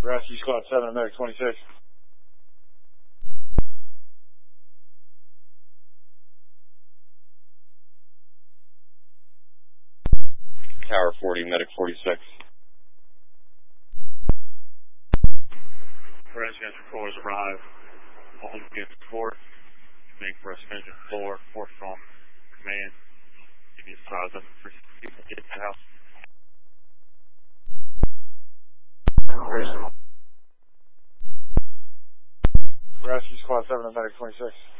Rescue Squad 7 and Medic 26. Tower 40, Medic 46. Rescue Engine 4 has arrived. All units report. Make Rescue Engine 4, 4 from command. Give me a size up for people to get to the house. Rescue Squad 7 and Medic 26.